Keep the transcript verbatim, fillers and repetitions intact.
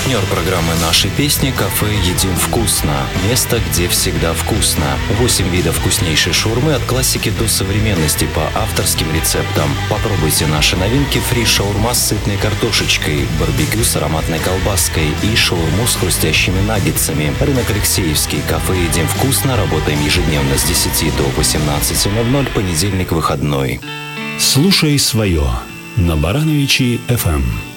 Партнер программы «Наши песни» — кафе «Едим вкусно». Место, где всегда вкусно. Восемь видов вкуснейшей шаурмы от классики до современности по авторским рецептам. Попробуйте наши новинки: фри-шаурма с сытной картошечкой, барбекю с ароматной колбаской и шаурму с хрустящими наггетсами. Рынок Алексеевский. Кафе «Едим вкусно». Работаем ежедневно с десяти до восемнадцати ноль-ноль, понедельник, выходной. Слушай свое на Барановичи эф эм.